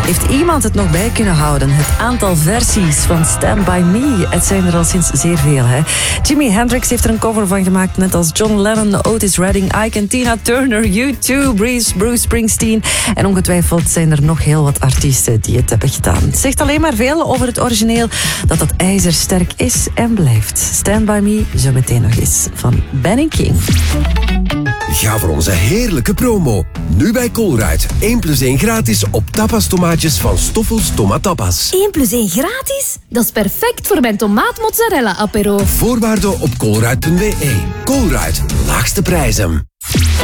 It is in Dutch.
Heeft iemand het nog bij kunnen houden? Het aantal versies van Stand By Me. Het zijn er al sinds zeer veel. Hè? Jimi Hendrix heeft er een cover van gemaakt, net als John Lennon, Otis Redding, Ike en Tina Turner, U2, Bruce Springsteen. En ongetwijfeld zijn er nog heel wat artiesten die het hebben gedaan. Het zegt alleen maar veel over het origineel, dat het ijzersterk is en blijft. Stand By Me, zo meteen nog eens, van Ben & King. Ga voor onze heerlijke promo. Nu bij Colruyt. 1+1 gratis op tapas tomaatjes van Stoffels Tomatapas. 1+1 gratis? Dat is perfect voor mijn tomaat mozzarella apero. Voorwaarden op colruyt.be. Colruyt, laagste prijzen.